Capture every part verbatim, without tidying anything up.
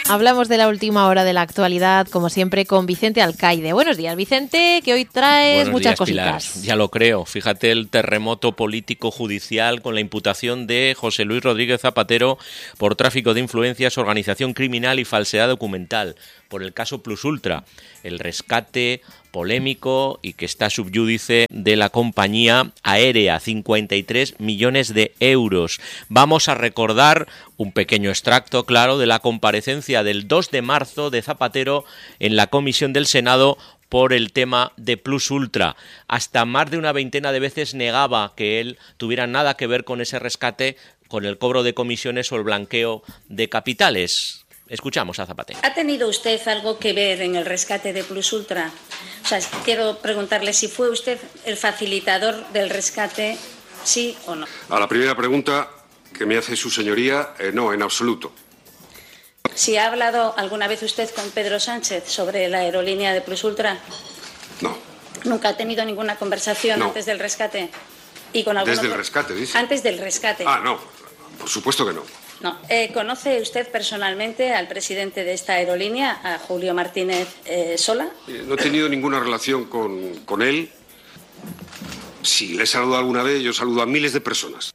Hablamos de la última hora de la actualidad, como siempre, con Vicente Alcaide. Buenos días, Vicente, que hoy traes Buenos muchas días, cositas. Pilar. Ya lo creo. Fíjate el terremoto político judicial con la imputación de José Luis Rodríguez Zapatero por tráfico de influencias, organización criminal y falsedad documental, por el caso Plus Ultra, el rescate polémico y que está subyúdice de la compañía aérea, cincuenta y tres millones de euros. Vamos a recordar un pequeño extracto, claro, de la comparecencia del dos de marzo de Zapatero en la comisión del Senado por el tema de Plus Ultra. Hasta más de una veintena de veces negaba que él tuviera nada que ver con ese rescate, con el cobro de comisiones o el blanqueo de capitales. Escuchamos a Zapatero. ¿Ha tenido usted algo que ver en el rescate de Plus Ultra? O sea, quiero preguntarle si fue usted el facilitador del rescate, sí o no. A la primera pregunta que me hace su señoría, eh, no, en absoluto. ¿Si ha hablado alguna vez usted con Pedro Sánchez sobre la aerolínea de Plus Ultra? No. ¿Nunca ha tenido ninguna conversación no. antes del rescate? ¿Y con algún ¿Desde otro? el rescate, dice? Antes del rescate. Ah, no, por supuesto que no. No. Eh, ¿Conoce usted personalmente al presidente de esta aerolínea, a Julio Martínez eh, Sola? Eh, no he tenido ninguna relación con, con él. Si le he saludado alguna vez, yo saludo a miles de personas.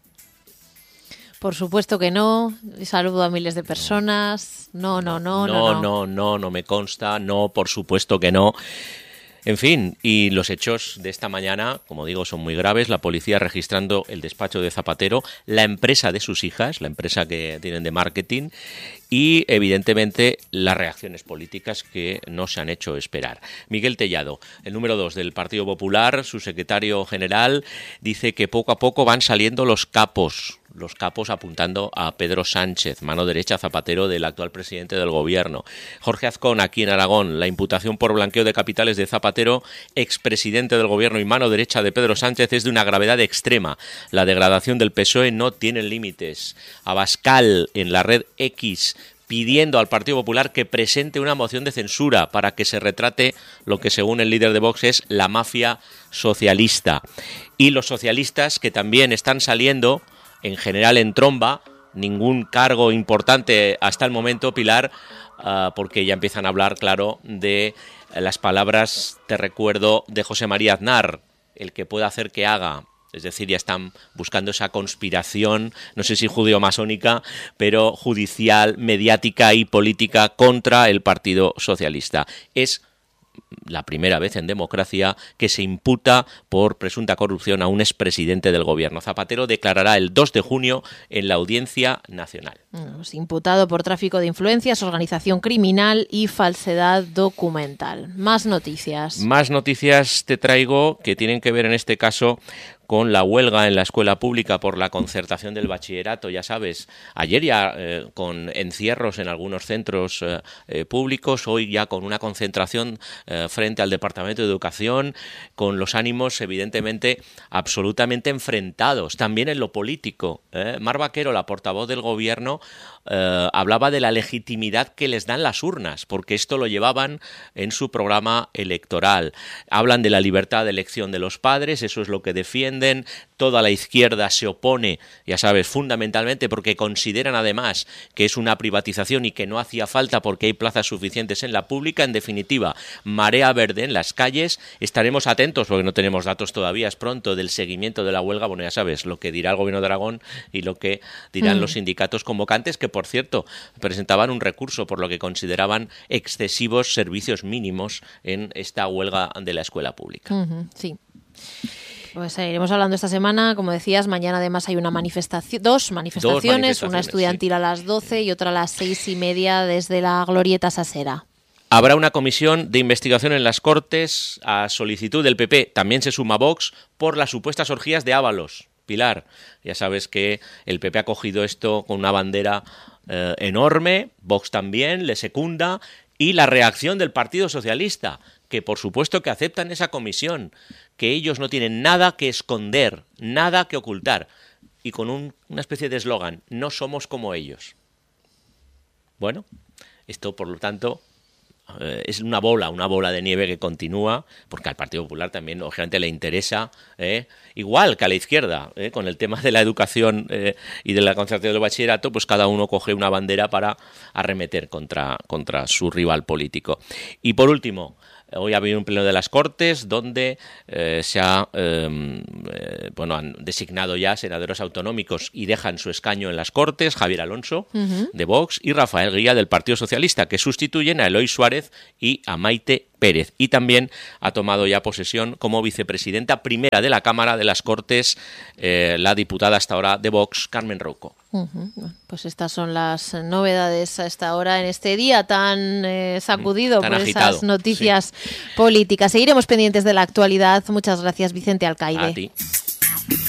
Por supuesto que no. Saludo a miles de personas. No, no, no, no. No, no, no, no, no me consta. No, por supuesto que no. En fin, y los hechos de esta mañana, como digo, son muy graves. La policía registrando el despacho de Zapatero, la empresa de sus hijas, la empresa que tienen de marketing, y evidentemente las reacciones políticas que no se han hecho esperar. Miguel Tellado, el número dos del Partido Popular, su secretario general, dice que poco a poco van saliendo los capos. Los capos apuntando a Pedro Sánchez, mano derecha Zapatero del actual presidente del gobierno. Jorge Azcón, aquí en Aragón, la imputación por blanqueo de capitales de Zapatero, expresidente del gobierno y mano derecha de Pedro Sánchez, es de una gravedad extrema. La degradación del P S O E no tiene límites. Abascal, en la red X, pidiendo al Partido Popular que presente una moción de censura para que se retrate lo que según el líder de Vox es la mafia socialista. Y los socialistas que también están saliendo, en general en tromba, ningún cargo importante hasta el momento, Pilar, uh, porque ya empiezan a hablar, claro, de las palabras, te recuerdo, de José María Aznar, el que pueda hacer que haga. Es decir, ya están buscando esa conspiración, no sé si judío-masónica, pero judicial, mediática y política contra el Partido Socialista. Es la primera vez en democracia que se imputa por presunta corrupción a un expresidente del gobierno. Zapatero declarará el dos de junio en la Audiencia Nacional. Pues imputado por tráfico de influencias, organización criminal y falsedad documental. Más noticias. Más noticias te traigo que tienen que ver en este caso con la huelga en la escuela pública por la concertación del bachillerato, ya sabes, ayer ya eh, con encierros en algunos centros eh, eh, públicos, hoy ya con una concentración eh, frente al Departamento de Educación, con los ánimos evidentemente absolutamente enfrentados, también en lo político. ¿eh? Mar Vaquero, la portavoz del gobierno, eh, hablaba de la legitimidad que les dan las urnas, porque esto lo llevaban en su programa electoral. Hablan de la libertad de elección de los padres, eso es lo que defienden. Toda la izquierda se opone, ya sabes, fundamentalmente porque consideran además que es una privatización y que no hacía falta porque hay plazas suficientes en la pública. En definitiva, marea verde en las calles. Estaremos atentos, porque no tenemos datos todavía, es pronto, del seguimiento de la huelga. Bueno, ya sabes, lo que dirá el gobierno de Aragón y lo que dirán mm. los sindicatos convocantes, que por cierto presentaban un recurso por lo que consideraban excesivos servicios mínimos en esta huelga de la escuela pública. Uh-huh, sí. Pues eh, iremos hablando esta semana, como decías, mañana además hay una manifestación, dos manifestaciones, dos manifestaciones una estudiantil sí. a las doce y otra a las seis y media desde la Glorieta Sasera. Habrá una comisión de investigación en las Cortes a solicitud del P P, también se suma Vox, por las supuestas orgías de Ábalos. Pilar, ya sabes que el P P ha cogido esto con una bandera eh, enorme, Vox también le secunda, y la reacción del Partido Socialista, que por supuesto que aceptan esa comisión, que ellos no tienen nada que esconder, nada que ocultar, y con un, una especie de eslogan, no somos como ellos. Bueno, esto por lo tanto eh, es una bola, una bola de nieve que continúa, porque al Partido Popular también, lógicamente, le interesa, eh, igual que a la izquierda, eh, con el tema de la educación eh, y de la concertación del bachillerato, pues cada uno coge una bandera para arremeter contra, contra su rival político. Y por último, hoy ha habido un pleno de las Cortes donde eh, se ha eh, eh, bueno, han designado ya senadores autonómicos y dejan su escaño en las Cortes, Javier Alonso, uh-huh. de Vox, y Rafael Gría, del Partido Socialista, que sustituyen a Eloy Suárez y a Maite Pérez. Y también ha tomado ya posesión como vicepresidenta primera de la Cámara de las Cortes eh, la diputada hasta ahora de Vox, Carmen Rouco. Uh-huh. Pues estas son las novedades a esta hora, en este día tan eh, sacudido tan por agitado, esas noticias sí. políticas. Seguiremos pendientes de la actualidad. Muchas gracias, Vicente Alcaide. A ti.